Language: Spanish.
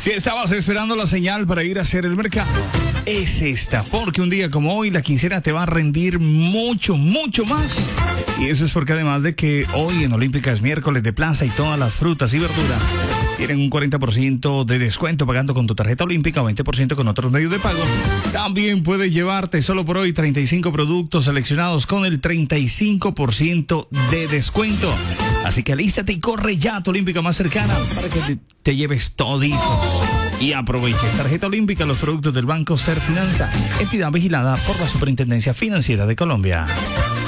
Si estabas esperando la señal para ir a hacer el mercado, es esta, porque un día como hoy la quincena te va a rendir mucho, mucho más. Y eso es porque además de que hoy en Olímpica es miércoles de plaza y todas las frutas y verduras tienen un 40% de descuento pagando con tu tarjeta olímpica o 20% con otros medios de pago. También puedes llevarte solo por hoy 35 productos seleccionados con el 35% de descuento. Así que alístate y corre ya a tu Olímpica más cercana para que te lleves toditos y aproveches. Tarjeta olímpica, los productos del Banco Ser Finanza, entidad vigilada por la Superintendencia Financiera de Colombia.